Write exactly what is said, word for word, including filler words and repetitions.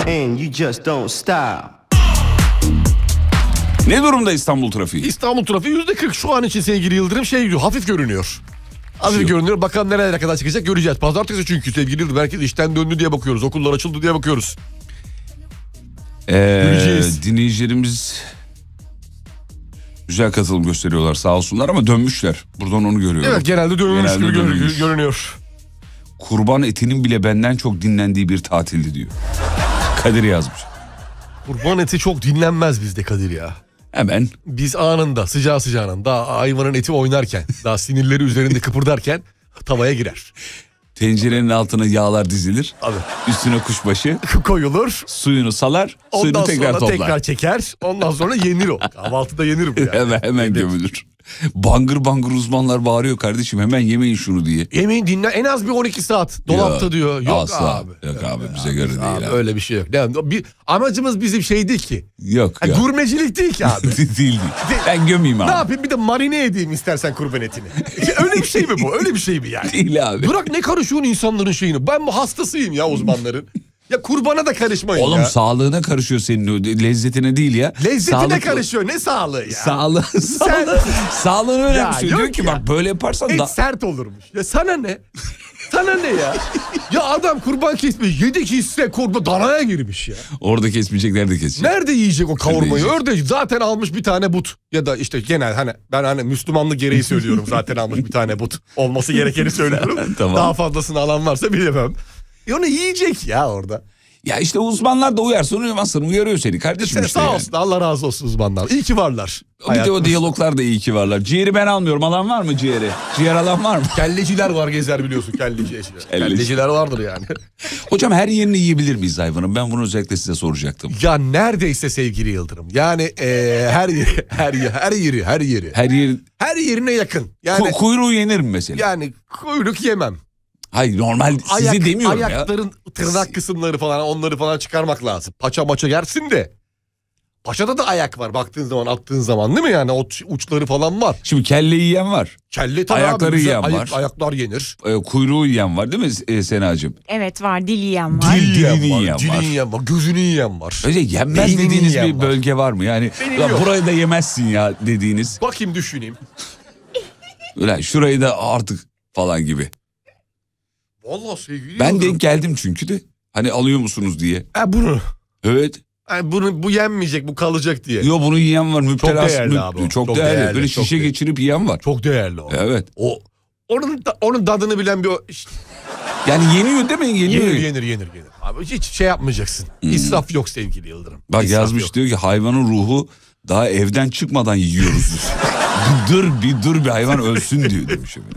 and you just don't stop. Ne durumda İstanbul trafiği? İstanbul trafiği yüzde kırk şu an için sevgili Yıldırım şey gidiyor, hafif görünüyor. Hafif Yok. görünüyor. Bakalım nerelere kadar çıkacak göreceğiz. Pazartesi çünkü sevgili Yıldırım. Herkes işten döndü diye bakıyoruz. Okullar açıldı diye bakıyoruz. Ee, Göreceğiz. Dinleyicilerimiz güzel katılım gösteriyorlar sağ olsunlar ama dönmüşler. Buradan onu görüyorum. Evet genelde dönmüş Genelde gibi gör- dönülmüş. görünüyor. Kurban etinin bile benden çok dinlendiği bir tatildi diyor. Kadir yazmış. Kurban eti çok dinlenmez bizde Kadir ya. Hemen. Biz anında sıcağı sıcağına daha hayvanın eti oynarken daha sinirleri üzerinde kıpırdarken tavaya girer. Tencerenin altına yağlar dizilir. Abi. Üstüne kuşbaşı. Koyulur. Suyunu salar. Ondan Suyunu tekrar sonra toplar. tekrar çeker. Ondan sonra yenir o. Kahvaltıda yenir bu yani. hemen hemen gömülür. Bangır bangır uzmanlar bağırıyor kardeşim hemen yemeyin şunu diye. Yemeğin dinle en az bir on iki saat dolapta Yok, diyor. Yok asla. abi. Yok abi bize göre değil Abi, abi. öyle bir şey yok. Yani bir, amacımız bizim şey değil ki. Yok Ha, ya. gurmecilik değil ki abi. değil değil. Ben gömeyim abi. Ne yapayım bir de marine edeyim istersen kurban etini. Öyle bir şey mi bu? Öyle bir şey mi yani? Değil abi. Bırak ne karışıyorsun insanların şeyini. Ben bu hastasıyım ya uzmanların. Ya kurbana da karışmayın Oğlum ya. sağlığına karışıyor senin o lezzetine değil ya. Lezzetine Sağlıklı- karışıyor ne sağlığı ya. Sağlığı, sağlığı, sağlığını önemsiyor. yok Diyor ki ya. bak böyle yaparsan Et da... sert olurmuş. Ya sana ne? Sana ne ya? Ya adam kurban kesmiş. Yedi hisse kurban danaya girmiş ya. Orada kesmeyecekler de kesecek. Nerede yiyecek o kavurmayı? Nerede Orada zaten almış bir tane but. Ya da işte genel hani ben hani Müslümanlık gereği söylüyorum. Zaten almış bir tane but. Olması gerekeni söylüyorum. Tamam. Daha fazlasını alan varsa bilemem. E onu yiyecek ya orada. Ya işte uzmanlar da uyarsın uyumazsın uyarıyor seni kardeşim Sen işte sağ yani. olsun Allah razı olsun uzmanlar. İyi ki varlar. Bir de o Hayatımızda. diyaloglar da iyi ki varlar. Ciğeri ben almıyorum alan var mı ciğeri? Ciğer alan var mı? Kelleciler var gezer biliyorsun kelleci. Kelleciler vardır yani. Hocam her yerini yiyebilir miyiz hayvanın? Ben bunu özellikle size soracaktım. Ya neredeyse sevgili Yıldırım. Yani e, her yeri, her yeri, her yeri, her yeri. Her yer Her yerine yakın. Yani Ku- kuyruğu yenir mi mesela? yani kuyruk yemem. Hayır normal sizi Ayak- demiyorum ya. ayakların tırnak kısımları falan onları falan çıkarmak lazım. Paça maça yersin de. Paçada da ayak var baktığın zaman attığın zaman değil mi yani o uçları falan var. Şimdi kelle yiyen var. Kelle tabii Ayakları abi, güzel. yiyen Ayak- var. Ayaklar yenir. E, kuyruğu yiyen var değil mi e, Senacığım? Evet var, dil yiyen var. Dil- dilini var, yiyen var. dilini yiyen var, gözünü yiyen var. Öyle yenmez Beynini dediğiniz yiyen bir var. bölge var mı? Yani Benim "Ulan yok." burayı da yemezsin ya dediğiniz. Bakayım düşüneyim. Ulan şurayı da artık falan gibi. Vallahi sevgili Ben Yıldırım. denk geldim çünkü de. Hani alıyor musunuz diye. Ha bunu. Evet. Ha, bunu bu yenmeyecek bu kalacak diye. Yo bunu yiyen var. Müptelas, değerli mü- abi o. Çok, Çok değerli. değerli, Böyle çok şişe değerli. geçirip yiyen var. Çok değerli o. Evet. O onun da- onun tadını bilen bir o işte, Yani yeniyor değil mi? Yeniyor. yenir yenir yenir yenir. Abi hiç şey yapmayacaksın. İsraf yok sevgili Yıldırım. Bak İsraf yazmış yok. diyor ki hayvanın ruhu daha evden çıkmadan yiyoruz. bir dur bir dur bir hayvan ölsün diyor demiş.